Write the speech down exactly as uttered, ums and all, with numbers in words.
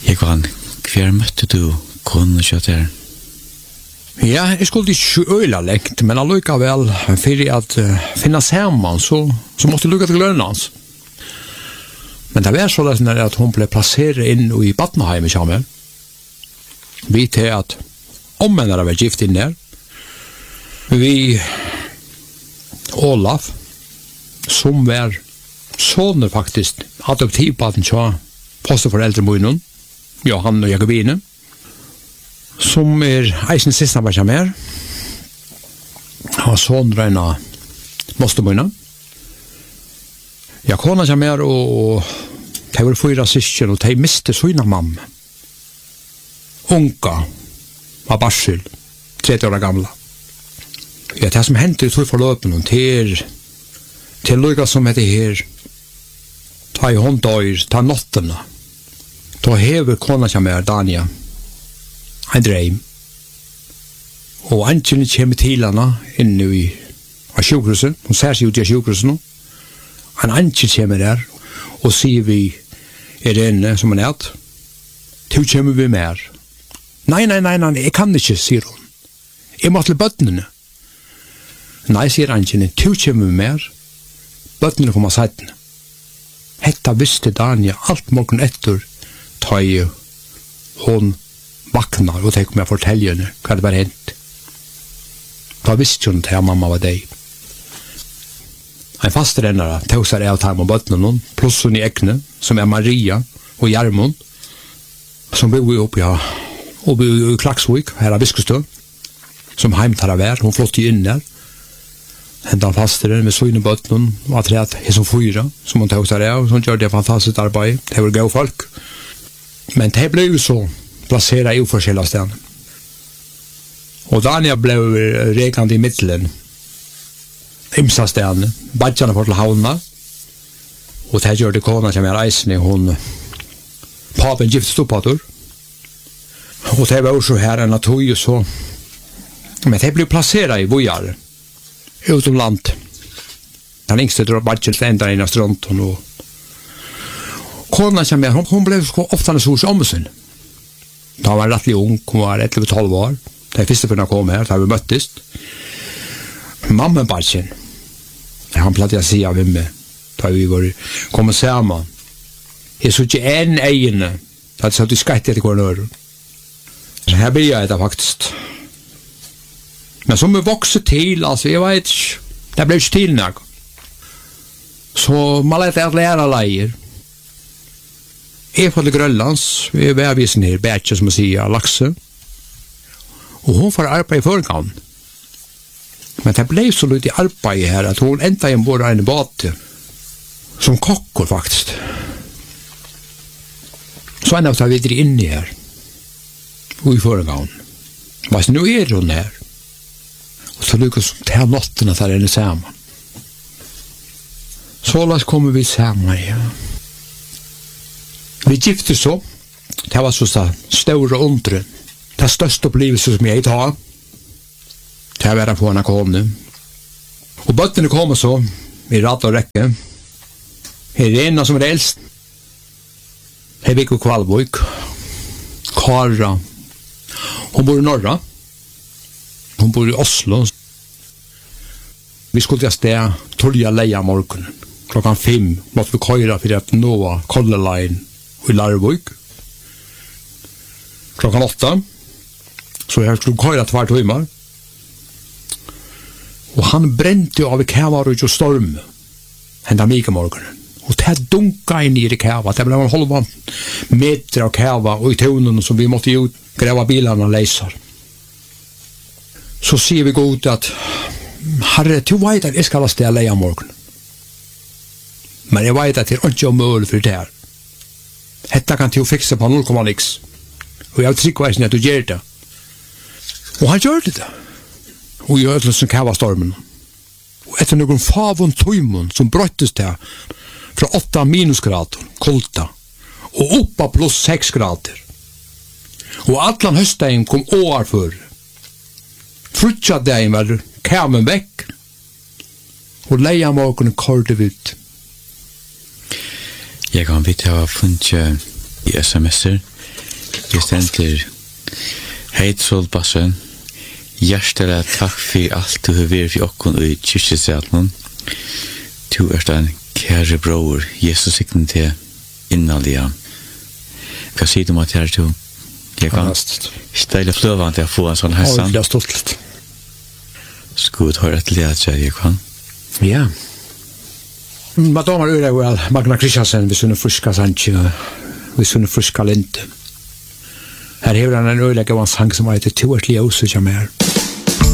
Jeg kan, hver møtte du kone kjøtt her? Ja, jeg skulle ikke øyla lengt, men allikevel, for at uh, finne sammen, så, så måtte jeg lukke til lønnens. Men det var så at hun ble plasseret inn i Batnheim i Kjamel. Vi til at ommennere var gift inn der. Vi Olaf, som var sånne faktisk, adoptivbaden til fosterforeldre munnen, Johan og Jakobine, som er eisen siste var Kjamel. Han var sånn røyna mostermunnen. Ja, kona Kjamel og de var fyra syskjen, og de miste søgna mamma. Unga var barsel, trettio år gamla. Ja, det som hendte i tog forløpen, til, til lukka som heter her, ta i hånd døyr, ta nottene, ta hever kona Kjamel, Dania, en dreim. Og angelen kommer til henne inne i sjukhuset, hun ser seg ut i sjukhuset nå. En angel kommer der, og sier vi, er det inne som han er, til kommer vi mer. Nei, nei, nei, nei, jeg kan ikke, sier hun. Jeg må til bøttene. Nei, sier angelen, til kommer vi mer, bøttene kommer settene. Hetta visste Dania alt morgen etter, ta i hun vaknar, og tenk om jeg forteller henne hva det var hent. Da visste hun til mamma var deg. En fastrennare tog seg av ham og bøttene, pluss hun i ekne, som er Maria og Gjermund, som bor oppe ja, og bor i Klaksvik, her av Biskostø, som heimtar av her, hun flott inn der. Hentan fasteren med søgne bøttene, og at det er som fyra, som hun tog seg av, som gjør det fantastisk arbeid, det var gode folk. Men det ble jo så plasseret i uforskjellige stedene. Og Dania ble rekant i middelen, imsa stedene, badjane for til havna, og det gjør det kona som er reisende, hun, papen giftet stoppater, og det var også her enn at hun så, men det ble plasseret i vojar, utom land. Den yngste drar badjane til enda inn av stronten, og kona som er, hun, hun ble ofte så hos omsen. Da var rettelig ung, hun var elleve tolv år, det første før hun kom her, da vi møttes. Mamma badjane, han platt jeg sier av henne, da vi var kommet sammen. Jeg så ikke en egene, da jeg satt i skatt etter hver nøren. Så her blir jeg det faktisk. Men som vi vokser til, altså, jeg vet ikke, det ble ikke til nok. Så man lette at lære leier. Jeg får til Grønlands, vi er vedvisen her, Bertje, som jeg sier, Lakse. Og hun får arbeid i foregang. Men det ble så litt i arbeid her, at hun enda en bor en båt, som kokker faktisk. Så enda tar vi videre inni her, og i foregang. Men nå er hun her. Og så lykkes hun til nottene der inne sammen. Så la oss komme vi sammen, ja. Vi gifte så, det var så store undre, det største opplevelse som jeg tar, det var å få henne kone. Og bøttene kommer så, i rad og rekke, her er en som er eldst, her er Viggo Kvalvøk, Kara, hun bor i Norra, hun bor i Oslo. Vi skulle til sted, tolja leia morgen, klokkan fem, måtte vi køyre for at nå Color Line i Larvøk. Klokkan åtta, så jeg skulle køyre tvær timer. Og han brente av i kævar og storm, henda mika morgenen. Og det dunka inn i det kæva, det ble en halva meter av kæva og i tonen som vi måtte ut, greva bilarna og leiser. Så sier vi godt at, herre, du vet at jeg skal ha sted leia morgenen. Men jeg vet at det er ikke omøyelig for det her. Hetta kan du fikse på null komma niks. Og jeg trykker veisen at du gjør det. Og han gjør det. Og jeg gjør det som kæva stormen. Og etter noen favon tøymon som brøttes det fra åtta minusgrader, kolta, og oppa pluss seks grader. Og atlan høstdagen kom år før. Frutja dagen var kæven vekk, og leia morgenen kordet ut. Jeg kan vite ha funnet i sms'er Det stender Hei Solbassen, hjertelig takk for alt du har vært for okken i kyrkjesalen. Du er en kære bror, Jesus sikten til innallige. Hva sier du om at her du? Jeg kan stille fløvende til å få en sånn her sann. Ja, det er stolt. Skod har et leder, jeg kan. Ja. Madonna ører vel Magna Kristiansen, hvis hun er friska sannsjø, hvis hun er friska linte. Her hever han en øyelig gav en sang som heter «Tu ert ljøse som er».